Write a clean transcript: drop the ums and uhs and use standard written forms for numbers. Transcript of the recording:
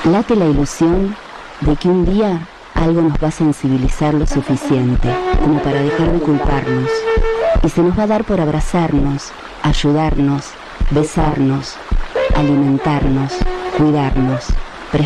Late la ilusión de que un día algo nos va a sensibilizar lo suficiente como para dejar de culparnos y se nos va a dar por abrazarnos, ayudarnos, besarnos, alimentarnos, cuidarnos.